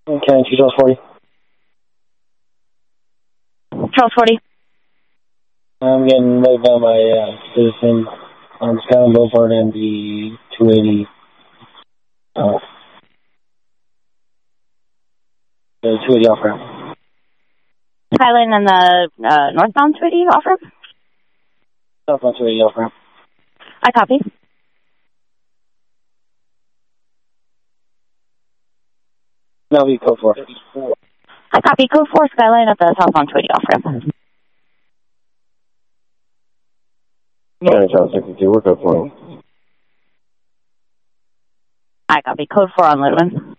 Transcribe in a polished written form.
Okay, 2 Charles 40. Charles 40. I'm getting right by my citizen on Skyline Boulevard and the 280. The 280 off ramp. Skyline and the northbound 280 off ramp? Southbound 280 off ramp. I copy. That'll be code 4. I copy. Code 4, Skyline at the southbound 280 off ramp. Yeah, Charles 62, we're code 4. I copy. Code 4 on Ludwin.